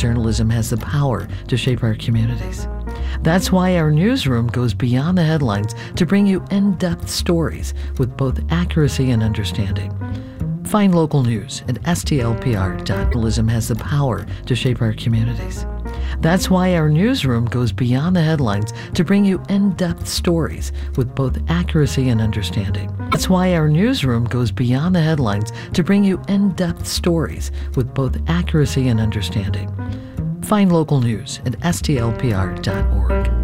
journalism has the power to shape our communities. That's why our newsroom goes beyond the headlines to bring you in-depth stories with both accuracy and understanding. Find local news at stlpr. Journalism has the power to shape our communities. That's why our newsroom goes beyond the headlines to bring you in-depth stories with both accuracy and understanding. That's why our newsroom goes beyond the headlines to bring you in-depth stories with both accuracy and understanding. Find local news at stlpr.org.